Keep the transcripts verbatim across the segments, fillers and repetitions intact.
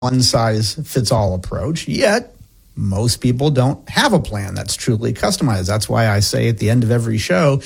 one-size-fits-all approach, yet most people don't have a plan that's truly customized. That's why I say at the end of every show,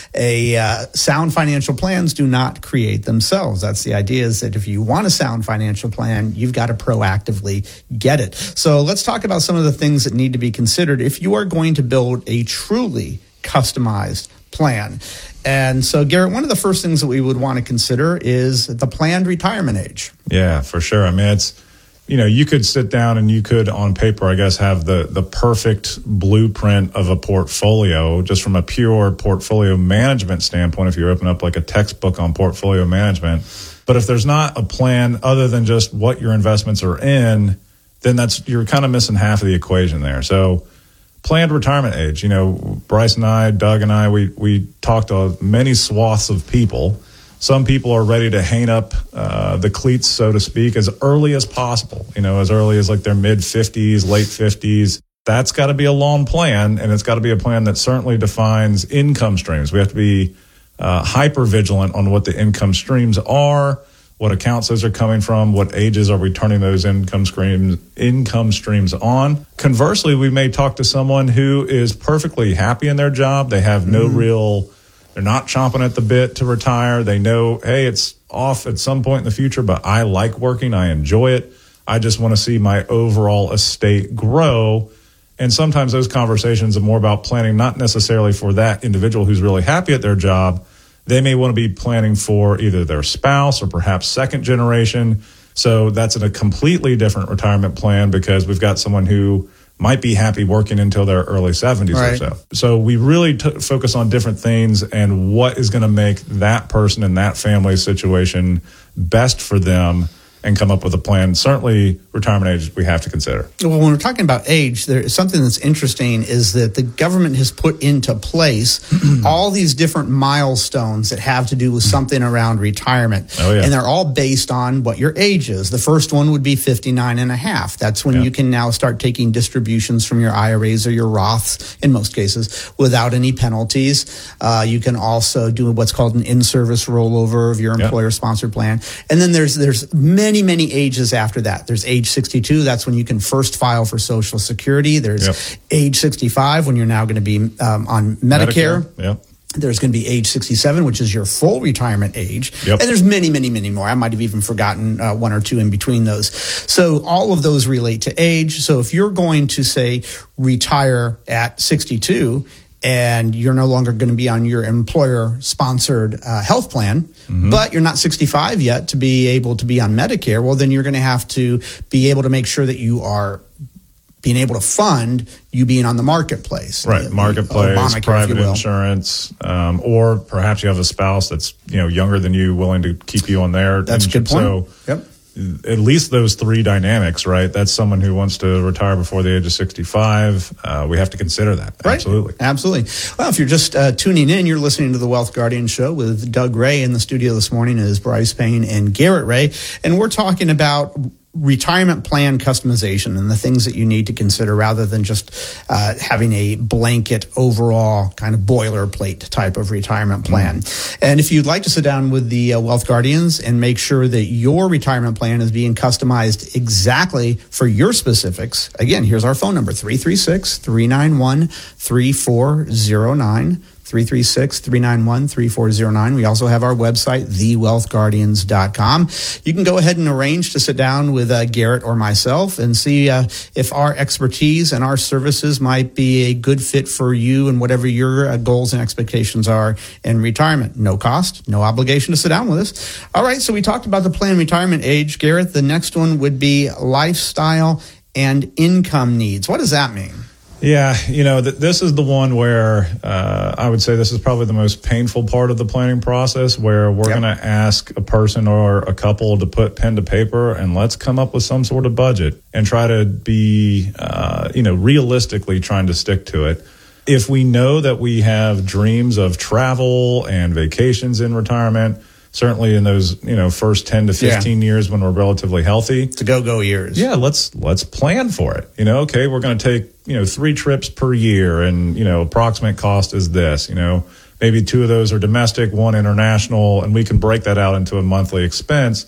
a uh, sound financial plans do not create themselves. That's the idea, is that if you want a sound financial plan, you've got to proactively get it. So let's talk about some of the things that need to be considered if you are going to build a truly customized plan. And so, Garrett, one of the first things that we would want to consider is the planned retirement age. Yeah, for sure. I mean, it's, you know, you could sit down and you could, on paper, I guess, have the, the perfect blueprint of a portfolio just from a pure portfolio management standpoint, if you open up like a textbook on portfolio management. But if there's not a plan other than just what your investments are in, then that's, you're kind of missing half of the equation there. So planned retirement age, you know, Bryce and I, Doug and I, we, we talked to many swaths of people. Some people are ready to hang up uh, the cleats, so to speak, as early as possible, you know, as early as like their mid fifties, late fifties. That's got to be a long plan, and it's got to be a plan that certainly defines income streams. We have to be uh, hyper vigilant on what the income streams are, what accounts those are coming from, what ages are we turning those income streams, income streams on. Conversely, we may talk to someone who is perfectly happy in their job. They have no mm. real... They're not chomping at the bit to retire. They know, hey, it's off at some point in the future, but I like working. I enjoy it. I just want to see my overall estate grow. And sometimes those conversations are more about planning, not necessarily for that individual who's really happy at their job. They may want to be planning for either their spouse or perhaps second generation. So that's in a completely different retirement plan, because we've got someone who might be happy working until their early seventies right. or so. So we really t- focus on different things and what is going to make that person and that family situation best for them, and come up with a plan. Certainly, retirement age we have to consider. Well, when we're talking about age, there is something that's interesting, is that the government has put into place all these different milestones that have to do with something around retirement. Oh, yeah. And they're all based on what your age is. The first one would be fifty-nine and a half. That's when yeah. you can now start taking distributions from your I R As or your Roths, in most cases, without any penalties. Uh, you can also do what's called an in-service rollover of your employer-sponsored plan. And then there's there's many Many, many ages after that. There's age sixty-two. That's when you can first file for Social Security. There's yep. age sixty-five, when you're now going to be um, on Medicare. Medicare. Yep. There's going to be age sixty-seven, which is your full retirement age. Yep. And there's many, many, many more. I might have even forgotten uh, one or two in between those. So all of those relate to age. So if you're going to, say, retire at sixty-two, and you're no longer going to be on your employer-sponsored uh, health plan, mm-hmm. but you're not sixty-five yet to be able to be on Medicare, well, then you're going to have to be able to make sure that you are being able to fund you being on the marketplace. Right, the, marketplace, Obamacare, private insurance, um, or perhaps you have a spouse that's, you know, younger than you, willing to keep you on there. That's a good point. So, yep. At least those three dynamics, right? That's someone who wants to retire before the age of sixty-five. Uh, we have to consider that. Right. Absolutely. Absolutely. Well, if you're just uh, tuning in, you're listening to the Wealth Guardian Show with Doug Ray. In the studio this morning is Bryce Payne and Garrett Ray. And we're talking about retirement plan customization and the things that you need to consider, rather than just uh, having a blanket overall kind of boilerplate type of retirement plan. Mm-hmm. And if you'd like to sit down with the uh, Wealth Guardians and make sure that your retirement plan is being customized exactly for your specifics, again, here's our phone number, three three six, three nine one, three four zero nine. three three six, three nine one, three four zero nine. We also have our website, the wealth guardians dot com. You can go ahead and arrange to sit down with uh, Garrett or myself and see uh, if our expertise and our services might be a good fit for you and whatever your uh, goals and expectations are in retirement. No cost, no obligation to sit down with us. All right, so we talked about the planned retirement age. Garrett, the next one would be lifestyle and income needs. What does that mean? Yeah, you know, th- this is the one where uh, I would say this is probably the most painful part of the planning process, where we're yep. going to ask a person or a couple to put pen to paper and let's come up with some sort of budget and try to be, uh, you know, realistically trying to stick to it. If we know that we have dreams of travel and vacations in retirement, certainly in those, you know, first ten to fifteen yeah. years when we're relatively healthy. It's a go-go years. Yeah, let's let's plan for it. You know, okay, we're going to take, you know, three trips per year, and, you know, approximate cost is this, you know, maybe two of those are domestic, one international, and we can break that out into a monthly expense.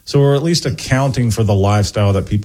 So we're at least accounting for the lifestyle that people